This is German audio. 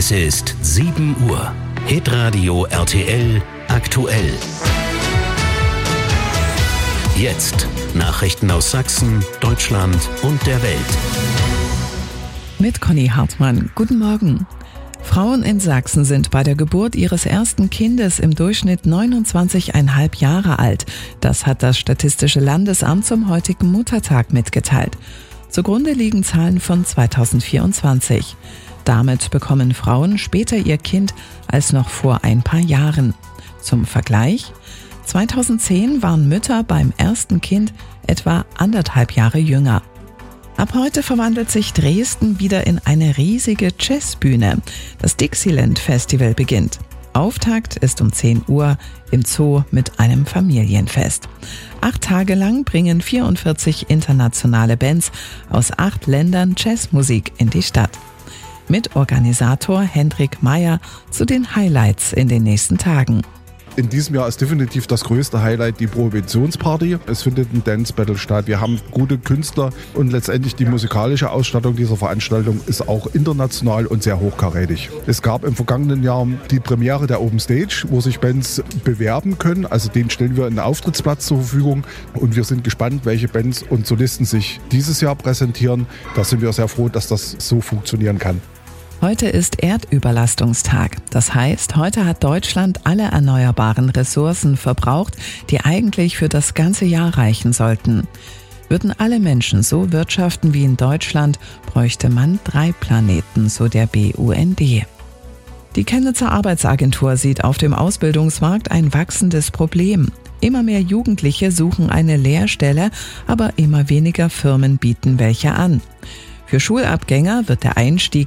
Es ist 7 Uhr. Hitradio RTL aktuell. Jetzt Nachrichten aus Sachsen, Deutschland und der Welt. Mit Conny Hartmann. Guten Morgen. Frauen in Sachsen sind bei der Geburt ihres ersten Kindes im Durchschnitt 29,5 Jahre alt. Das hat das Statistische Landesamt zum heutigen Muttertag mitgeteilt. Zugrunde liegen Zahlen von 2024. Damit bekommen Frauen später ihr Kind als noch vor ein paar Jahren. Zum Vergleich: 2010 waren Mütter beim ersten Kind etwa 1,5 Jahre jünger. Ab heute verwandelt sich Dresden wieder in eine riesige Jazzbühne. Das Dixieland Festival beginnt. Auftakt ist um 10 Uhr im Zoo mit einem Familienfest. 8 Tage lang bringen 44 internationale Bands aus 8 Ländern Jazzmusik in die Stadt. Mitorganisator Hendrik Meyer zu den Highlights in den nächsten Tagen. In diesem Jahr ist definitiv das größte Highlight die Prohibitionsparty. Es findet ein Dance Battle statt. Wir haben gute Künstler und letztendlich die musikalische Ausstattung dieser Veranstaltung ist auch international und sehr hochkarätig. Es gab im vergangenen Jahr die Premiere der Open Stage, wo sich Bands bewerben können. Also denen stellen wir einen Auftrittsplatz zur Verfügung und wir sind gespannt, welche Bands und Solisten sich dieses Jahr präsentieren. Da sind wir sehr froh, dass das so funktionieren kann. Heute ist Erdüberlastungstag. Das heißt, heute hat Deutschland alle erneuerbaren Ressourcen verbraucht, die eigentlich für das ganze Jahr reichen sollten. Würden alle Menschen so wirtschaften wie in Deutschland, bräuchte man 3 Planeten, so der BUND. Die Chemnitzer Arbeitsagentur sieht auf dem Ausbildungsmarkt ein wachsendes Problem. Immer mehr Jugendliche suchen eine Lehrstelle, aber immer weniger Firmen bieten welche an. Für Schulabgänger wird der Einstieg